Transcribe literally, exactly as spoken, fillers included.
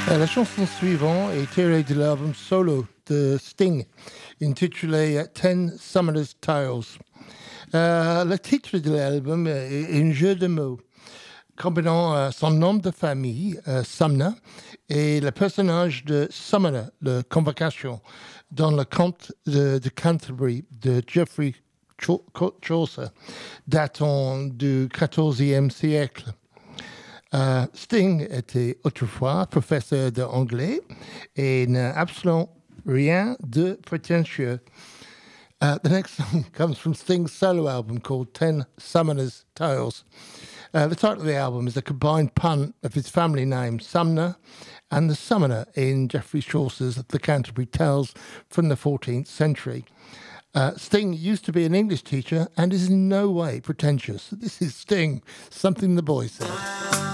Euh, La chanson suivante est tirée de l'album solo de Sting, intitulé Ten Summoner's Tales. Euh, le titre de l'album est un jeu de mots combinant euh, son nom de famille, euh, Sumner, et le personnage de Summoner, le Convocation, dans le conte de, de Canterbury de Geoffrey Chaucer, datant du quatorzième siècle. Uh, Sting était autrefois professeur d'anglais et n'a absolument rien de prétentieux. Uh, the next song comes from Sting's solo album called Ten Summoner's Tales. Uh, the title of the album is a combined pun of his family name, Sumner, and the summoner in Geoffrey Chaucer's The Canterbury Tales from the fourteenth century. Uh, Sting used to be an English teacher and is in no way pretentious. This is Sting, Something the Boy Said.